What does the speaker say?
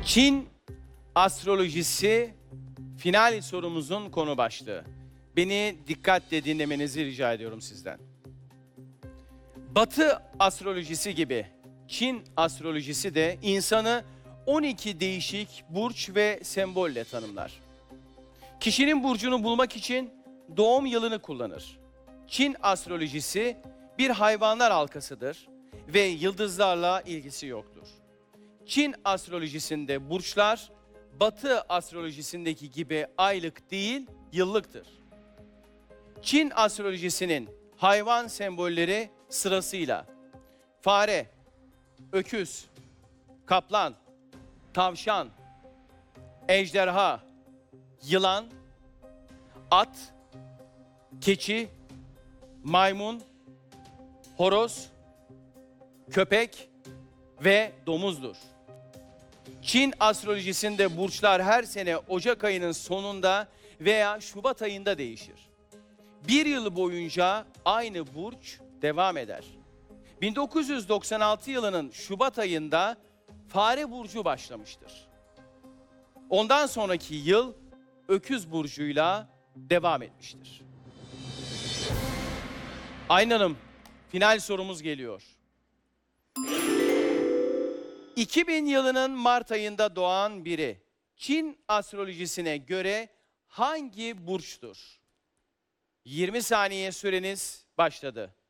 Çin astrolojisi final sorumuzun konu başlığı. Beni dikkatle dinlemenizi rica ediyorum sizden. Batı astrolojisi gibi Çin astrolojisi de insanı 12 değişik burç ve sembolle tanımlar. Kişinin burcunu bulmak için doğum yılını kullanır. Çin astrolojisi bir hayvanlar halkasıdır ve yıldızlarla ilgisi yoktur. Çin astrolojisinde burçlar Batı astrolojisindeki gibi aylık değil, yıllıktır. Çin astrolojisinin hayvan sembolleri sırasıyla fare, öküz, kaplan, tavşan, ejderha, yılan, at, keçi, maymun, horoz, köpek ve domuzdur. Çin astrolojisinde burçlar her sene Ocak ayının sonunda veya Şubat ayında değişir. Bir yıl boyunca aynı burç devam eder. 1996 yılının Şubat ayında Fare burcu başlamıştır. Ondan sonraki yıl Öküz burcuyla devam etmiştir. Aylin Hanım, final sorumuz geliyor. 2000 yılının Mart ayında doğan biri Çin astrolojisine göre hangi burçtur? 20 saniye süreniz başladı.